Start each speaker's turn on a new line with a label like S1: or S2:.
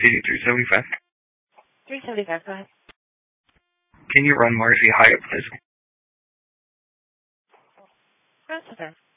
S1: CD375.
S2: 375, go ahead.
S1: Can you run Marcy Hyatt, please?
S2: That's okay.